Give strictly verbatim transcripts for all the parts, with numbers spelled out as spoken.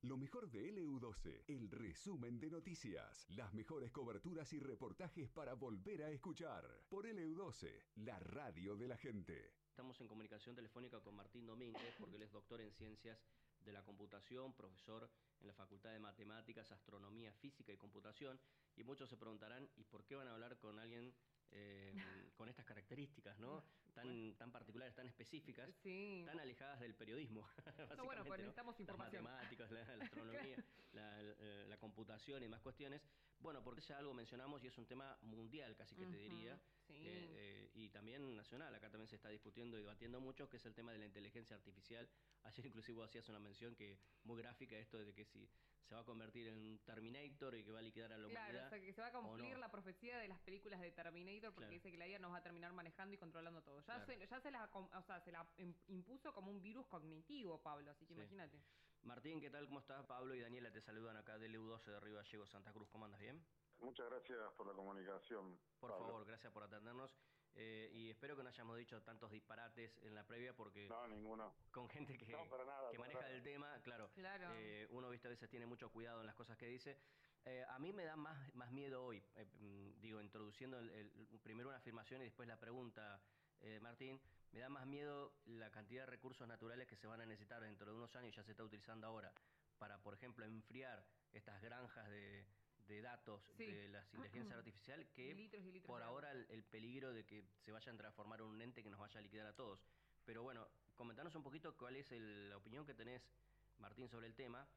Lo mejor de L U doce, el resumen de noticias, las mejores coberturas y reportajes para volver a escuchar. Por L U doce, la radio de la gente. Estamos en comunicación telefónica con Martín Domínguez, porque él es doctor en Ciencias de la Computación, profesor en la Facultad de Matemáticas, Astronomía, Física y Computación. Y muchos se preguntarán, ¿y por qué van a hablar con alguien eh, con estas características, ¿no? Tan, tan particulares, tan específicas, sí. tan alejadas del periodismo, básicamente, no, bueno, pues ¿no? necesitamos información. Las matemáticas, la, la astronomía, la, la, la computación y más cuestiones. Bueno, porque ya algo mencionamos y es un tema mundial, casi que te diría, sí. eh, eh, y también nacional. Acá también se está discutiendo y debatiendo mucho, que es el tema de la inteligencia artificial. Ayer inclusive vos hacías una mención que muy gráfica, esto de que si se va a convertir en un Terminator y que va a liquidar a la claro, humanidad. Claro, o sea, que se va a cumplir no. la profecía de las películas de Terminator, porque Claro. dice que la I A nos va a terminar manejando y controlando todo. Ya, Claro. se, ya se, la, o sea, se la impuso como un virus cognitivo, Pablo, así que sí. Imagínate. Martín, ¿qué tal? ¿Cómo estás? Pablo y Daniela te saludan acá de L U doce de Río Gallegos, Santa Cruz. ¿Cómo andas? ¿Bien? Muchas gracias por la comunicación. Por Pablo. favor, gracias por atendernos. Eh, y espero que no hayamos dicho tantos disparates en la previa, porque no, ninguno. Con gente que, no, para nada, que para maneja nada. el tema, claro, claro. Eh, uno viste a veces tiene mucho cuidado en las cosas que dice. Eh, a mí me da más, más miedo hoy, eh, digo, introduciendo el, el, primero una afirmación y después la pregunta, eh, Martín, me da más miedo la cantidad de recursos naturales que se van a necesitar dentro de unos años, ya se está utilizando ahora, para, por ejemplo, enfriar estas granjas de... de datos sí. de la inteligencia artificial, que litros y litros por ahora el, el peligro de que se vayan a transformar en un ente que nos vaya a liquidar a todos. Pero bueno, comentanos un poquito cuál es el, la opinión que tenés, Martín, sobre el tema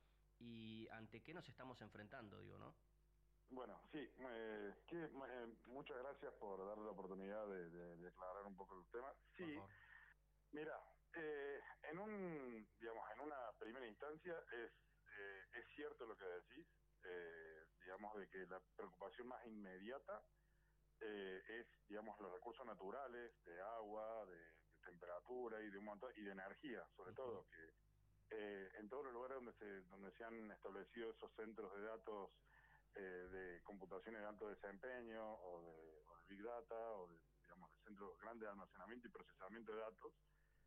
y ante qué nos estamos enfrentando, digo, ¿no? Bueno, sí, eh, que, eh, muchas gracias por darle la oportunidad de, de, de aclarar un poco el tema. Sí, mira, eh, en un, digamos, en una primera instancia es, eh, es cierto lo que decís. Eh, digamos, de que la preocupación más inmediata eh, es, digamos, los recursos naturales, de agua, de, de temperatura y de un montón, y de energía, sobre uh-huh. todo, que eh, en todos los lugares donde se donde se han establecido esos centros de datos eh, de computación de alto desempeño, o de, o de Big Data, o de, digamos, de centros grandes de almacenamiento y procesamiento de datos,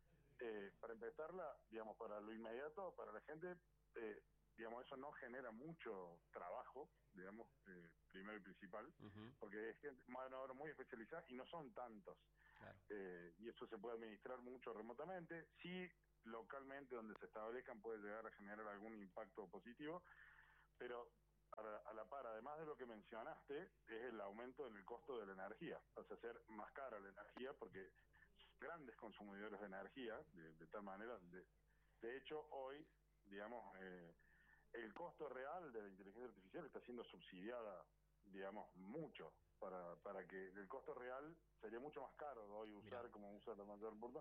eh, para empezarla, digamos, para lo inmediato, para la gente, eh, digamos, eso no genera mucho trabajo, digamos, eh, primero y principal, uh-huh. porque es gente mano de obra muy especializada y no son tantos. Claro. Eh, y eso se puede administrar mucho remotamente. Sí, localmente, donde se establezcan, puede llegar a generar algún impacto positivo, pero a la, a la par, además de lo que mencionaste, es el aumento en el costo de la energía. Pasa a ser más cara la energía porque grandes consumidores de energía, de, de tal manera, de, de hecho, hoy, digamos, eh, el costo real de la inteligencia artificial está siendo subsidiada, digamos, mucho, para para que el costo real sería mucho más caro hoy usar Mirá. como usa la mayor punta,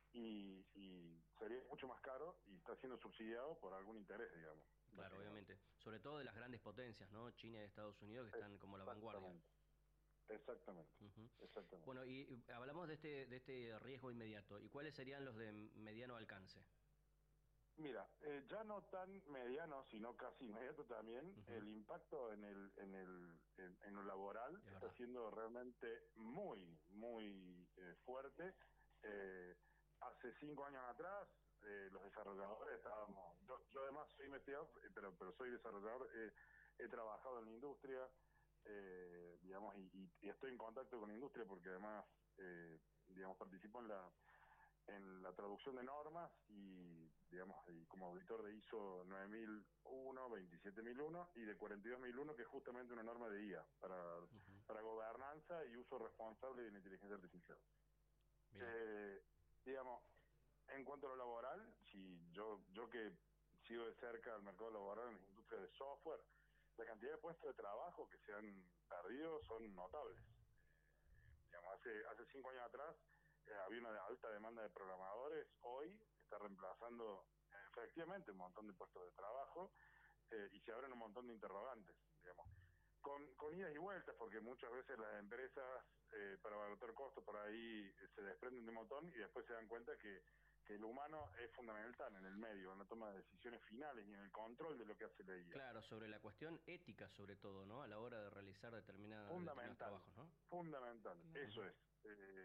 y, y sería mucho más caro y está siendo subsidiado por algún interés, digamos. Claro, obviamente. Sobre todo de las grandes potencias, ¿no? China y Estados Unidos, que están como la vanguardia. Exactamente. Uh-huh. Exactamente. Bueno, y hablamos de este, de este riesgo inmediato. ¿Y cuáles serían los de mediano alcance? Mira, eh, ya no tan mediano, sino casi inmediato también, uh-huh. el impacto en el en el en, en lo laboral está verdad. siendo realmente muy, muy eh, fuerte. Eh, hace cinco años atrás, eh, los desarrolladores estábamos... Yo, yo además soy investigador, pero pero soy desarrollador, eh, he trabajado en la industria, eh, digamos, y, y estoy en contacto con la industria porque además, eh, digamos, participo en la... en la traducción de normas y, digamos, y como auditor de I S O nueve mil uno, veintisiete mil uno y de cuarenta y dos mil uno, que es justamente una norma de I A para, uh-huh. para gobernanza y uso responsable de la inteligencia artificial. Eh, digamos, en cuanto a lo laboral, si yo yo que sigo de cerca al mercado laboral en la industria de software, la cantidad de puestos de trabajo que se han perdido son notables. Eh, digamos, hace hace cinco años atrás Eh, había una alta demanda de programadores, hoy está reemplazando eh, efectivamente un montón de puestos de trabajo eh, y se abren un montón de interrogantes, digamos, con, con idas y vueltas, porque muchas veces las empresas eh, para abaratar costos por ahí eh, se desprenden de un montón y después se dan cuenta que, que el humano es fundamental en el medio, en la toma de decisiones finales y en el control de lo que hace la I A. Claro, sobre la cuestión ética sobre todo, ¿no? A la hora de realizar determinada, determinados trabajos, ¿no? Fundamental, uh-huh. eso es. Eh,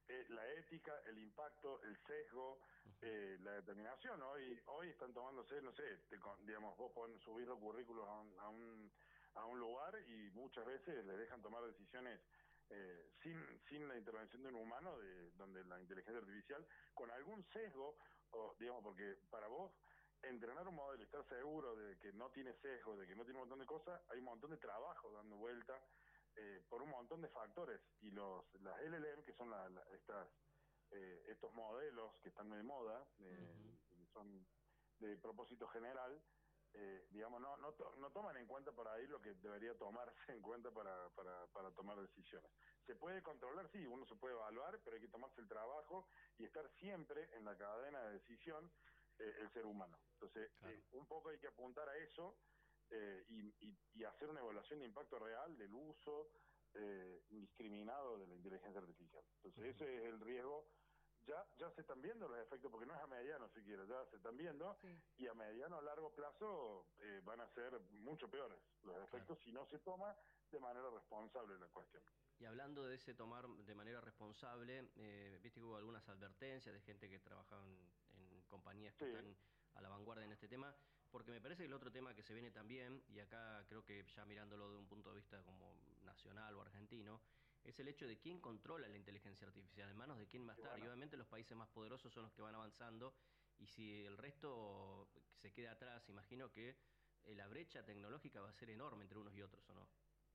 eh, la ética, el impacto, el sesgo, eh, la determinación. Hoy hoy están tomándose, no sé, te, digamos, vos podés subir los currículos a un, a un, a un lugar y muchas veces les dejan tomar decisiones eh, sin, sin la intervención de un humano, de, donde la inteligencia artificial, con algún sesgo, o, digamos, porque para vos entrenar un modelo y estar seguro de que no tiene sesgo, de que no tiene un montón de cosas, hay un montón de trabajo dando vuelta eh, por un montón de factores, y los las L L M, que son la, la, estas eh, estos modelos que están de moda, eh, uh-huh. son de propósito general, eh, digamos, no no, to, no toman en cuenta por ahí lo que debería tomarse en cuenta para, para, para tomar decisiones. Se puede controlar, sí, uno se puede evaluar, pero hay que tomarse el trabajo y estar siempre en la cadena de decisión eh, el ser humano. Entonces, claro. eh, un poco hay que apuntar a eso eh, y, y, y hacer una evaluación de impacto real del uso eh, indiscriminado de la inteligencia artificial. Entonces, uh-huh. ese es el riesgo. Ya ya se están viendo los efectos, porque no es a mediano siquiera, ya se están viendo, sí. y a mediano a largo plazo eh, van a ser mucho peores los efectos, claro. si no se toma de manera responsable la cuestión. Y hablando de ese tomar de manera responsable, eh, viste que hubo algunas advertencias de gente que trabajaba en, en compañías que sí. están a la vanguardia en este tema, porque me parece que el otro tema que se viene también, y acá creo que ya mirándolo de un punto de vista como nacional o argentino, es el hecho de quién controla la inteligencia artificial, en manos de quién va a estar. Bueno. Y obviamente los países más poderosos son los que van avanzando, y si el resto se queda atrás, imagino que eh, la brecha tecnológica va a ser enorme entre unos y otros, ¿o no?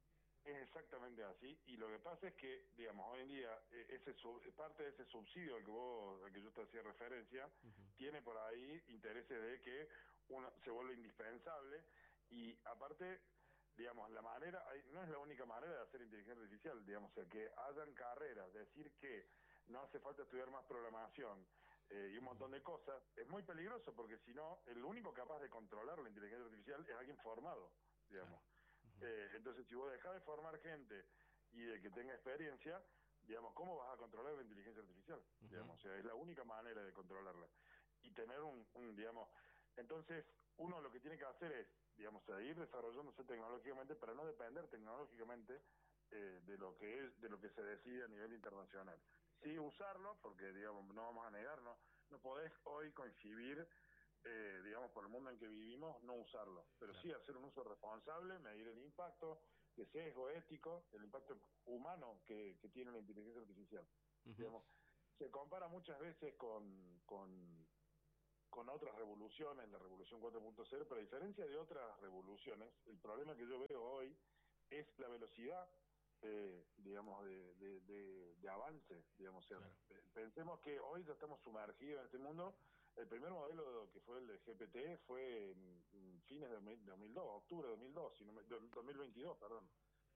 Es exactamente así, y lo que pasa es que, digamos, hoy en día, ese parte de ese subsidio al que vos, al que yo te hacía referencia, uh-huh. tiene por ahí intereses de que uno se vuelve indispensable, y aparte, digamos, la manera, no es la única manera de hacer inteligencia artificial, digamos, o sea, que hayan carreras, decir que no hace falta estudiar más programación eh, y un montón de cosas, es muy peligroso, porque si no, el único capaz de controlar la inteligencia artificial es alguien formado, digamos. Claro. Eh, entonces, si vos dejás de formar gente y de que tenga experiencia, digamos, ¿cómo vas a controlar la inteligencia artificial? Uh-huh. Digamos, o sea, es la única manera de controlarla. Y tener un, un, digamos, entonces, uno lo que tiene que hacer es, digamos, seguir desarrollándose tecnológicamente para no depender tecnológicamente eh, de lo que es, de lo que se decide a nivel internacional. Sí usarlo, porque, digamos, no vamos a negarnos, no podés hoy coincidir Eh, digamos, por el mundo en que vivimos, no usarlo, pero claro. sí hacer un uso responsable, medir el impacto, de sesgo ético, el impacto humano que, que tiene la inteligencia artificial. Uh-huh. Digamos, se compara muchas veces con, con, con otras revoluciones, la revolución cuatro punto cero, pero a diferencia de otras revoluciones, el problema que yo veo hoy es la velocidad, eh, digamos, de, de, de, de avance, digamos, o sea, claro. pensemos que hoy ya estamos sumergidos en este mundo. El primer modelo que fue el de G P T fue en, en fines de dos mil dos, octubre de dos mil dos, si no me, dos mil veintidós, perdón.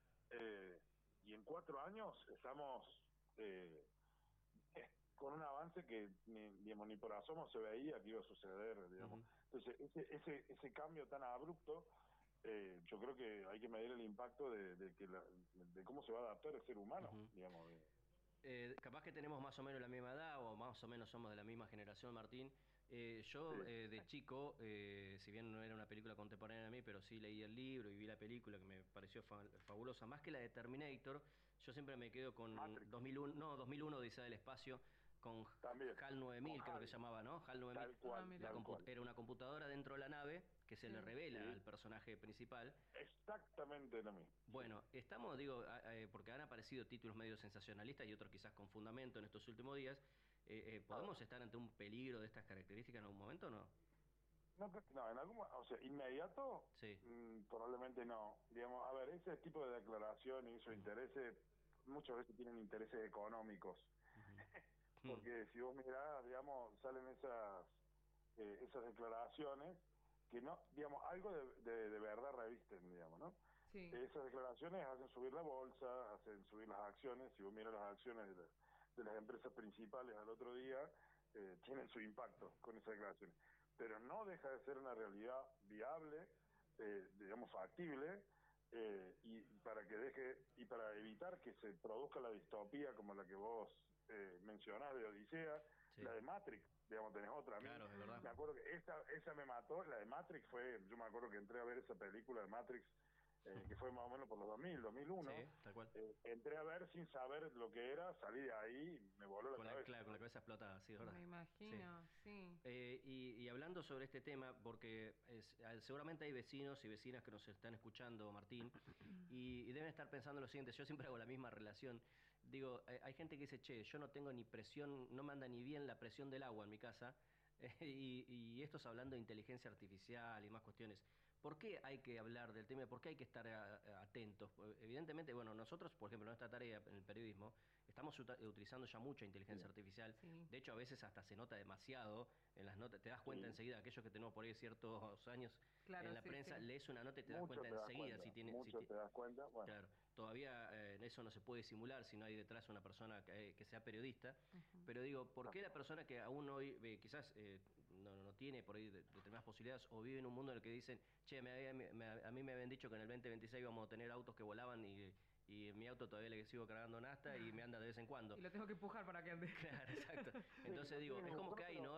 Eh, y en cuatro años estamos eh, eh, con un avance que ni, digamos, ni por asomo se veía que iba a suceder, digamos. Uh-huh. Entonces, ese, ese, ese cambio tan abrupto, eh, yo creo que hay que medir el impacto de, de, que la, de cómo se va a adaptar el ser humano, uh-huh. digamos. De, Eh, capaz que tenemos más o menos la misma edad o más o menos somos de la misma generación, Martín. Eh, yo sí. eh, de chico, eh, si bien no era una película contemporánea a mí, pero sí leí el libro y vi la película que me pareció fa- fabulosa. Más que la de Terminator, yo siempre me quedo con Matrix. dos mil uno, no, dos mil uno Odisea del Espacio, con También. HAL nueve mil, con creo HAL. que se llamaba, ¿no? HAL nueve mil. Tal cual, la tal compu- cual. Era una computadora dentro de la nave que se sí. le revela sí. al personaje principal. Exactamente lo mismo. Bueno, estamos, digo, a, a, porque han aparecido títulos medio sensacionalistas y otros quizás con fundamento en estos últimos días. Eh, eh, ¿Podemos ah. estar ante un peligro de estas características en algún momento o no? No, no, en algún, o sea, inmediato, sí. mmm, probablemente no. Digamos, a ver, ese tipo de declaración y esos uh-huh. intereses, muchas veces tienen intereses económicos. Uh-huh. Porque si vos mirás, digamos, salen esas eh, esas declaraciones que no, digamos, algo de, de, de verdad revisten, digamos, ¿no? Sí. Esas declaraciones hacen subir la bolsa, hacen subir las acciones. Si vos miras las acciones de, la, de las empresas principales al otro día, eh, tienen su impacto con esas declaraciones. Pero no deja de ser una realidad viable, eh, digamos, factible, eh, y para que deje y para evitar que se produzca la distopía como la que vos eh, mencionás de Odisea, sí. la de Matrix, digamos, tenés otra. A mí, claro, es verdad. Me acuerdo que esa, esa me mató, la de Matrix fue, yo me acuerdo que entré a ver esa película de Matrix eh, que fue más o menos por los dos mil, dos mil uno. Sí, tal cual. Eh, entré a ver sin saber lo que era, salí de ahí y me voló la con la, cabeza. claro, con la cabeza explotada, sí, ¿verdad? Me imagino, sí. sí. Eh, y, y hablando sobre este tema, porque es, seguramente hay vecinos y vecinas que nos están escuchando, Martín, y, y deben estar pensando lo siguiente, yo siempre hago la misma relación. Digo, hay, hay gente que dice, che, yo no tengo ni presión, no me anda ni bien la presión del agua en mi casa, eh, y, y esto es hablando de inteligencia artificial y más cuestiones. ¿Por qué hay que hablar del tema? ¿Por qué hay que estar a, a, atentos? Evidentemente, bueno, nosotros, por ejemplo, en nuestra tarea en el periodismo, estamos utilizando ya mucha inteligencia sí. artificial. Sí. De hecho, a veces hasta se nota demasiado en las notas. Te das cuenta sí. enseguida, aquellos que tenemos por ahí ciertos años claro, en la sí, prensa, sí. lees una nota y te das Mucho cuenta te das enseguida. Cuenta. Si tiene, Mucho si te das cuenta. Bueno. Claro, todavía eh, eso no se puede simular si no hay detrás una persona que, que sea periodista. Uh-huh. Pero digo, ¿por qué la persona que aún hoy eh, quizás eh, no, no tiene por ahí determinadas posibilidades o vive en un mundo en el que dicen, che, me, me, me, a mí me habían dicho que en el veinte veintiséis íbamos a tener autos que volaban y... y en mi auto todavía le sigo cargando nafta y me anda de vez en cuando. Y lo tengo que empujar para que ande. Claro, exacto. Entonces digo, es como que hay ¿no?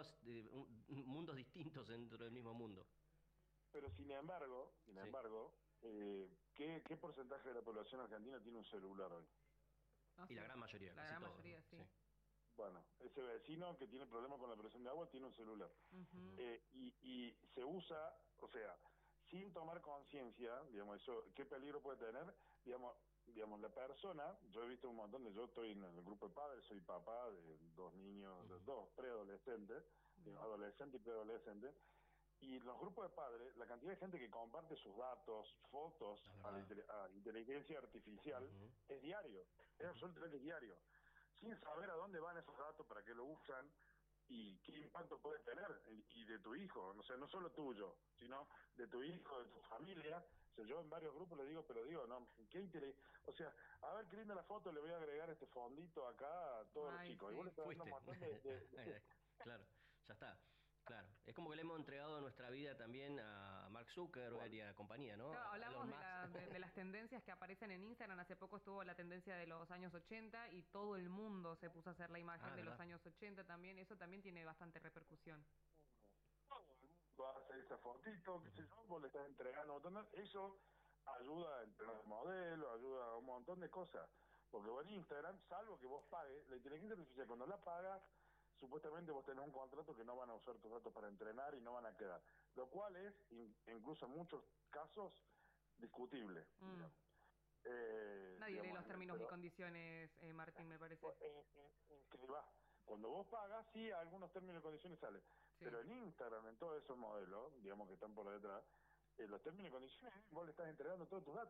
mundos distintos dentro del mismo mundo. Pero sin embargo, sin sí. embargo, eh, ¿qué, ¿qué porcentaje de la población argentina tiene un celular hoy? Ah, y sí. la gran mayoría, la casi gran todo, mayoría, ¿no? sí. sí. Bueno, ese vecino que tiene problemas con la presión de agua tiene un celular. Uh-huh. eh, y, y se usa, o sea, sin tomar conciencia, digamos, eso, ¿qué peligro puede tener? Digamos, digamos, la persona, yo he visto un montón de, yo estoy en el grupo de padres, soy papá de dos niños, uh-huh. de dos preadolescentes, uh-huh. adolescentes y preadolescentes, y los grupos de padres, la cantidad de gente que comparte sus datos, fotos a, la, a inteligencia artificial, uh-huh. es diario, es uh-huh. absolutamente diario, sin saber a dónde van esos datos, para qué lo usan, y qué impacto puede tener, y de tu hijo, o sea, no solo tuyo, sino de tu hijo, de tu familia. O sea, yo en varios grupos le digo, pero digo, no, qué interés, o sea, a ver qué linda la foto, le voy a agregar este fondito acá a todos Ay, los chicos. Sí. Y vos le estás dando un montón de... de, de... Claro, ya está. Claro, es como que le hemos entregado nuestra vida también a Mark Zuckerberg bueno. y a compañía, ¿no? Claro, hablamos de, la, de, de las tendencias que aparecen en Instagram. Hace poco estuvo la tendencia de los años ochenta y todo el mundo se puso a hacer la imagen ah, de los años ochenta también. Eso también tiene bastante repercusión. Va a hacer esa fotito, qué sé yo, vos le estás entregando un montón de... Eso ayuda a entrenar el modelo, ayuda a un montón de cosas. Porque vos en Instagram, salvo que vos pagues, la inteligencia artificial cuando la pagas, supuestamente vos tenés un contrato que no van a usar tus datos para entrenar y no van a quedar. Lo cual es, in, incluso en muchos casos, discutible. Mm. Eh, Nadie digamos, lee los términos pero, y condiciones, eh, Martín, me parece. Eh, eh, eh, que va. Cuando vos pagas, sí, algunos términos y condiciones salen. Sí. Pero en Instagram, en todos esos modelos, digamos que están por detrás, eh, los términos y condiciones, vos le estás entregando todos tus datos.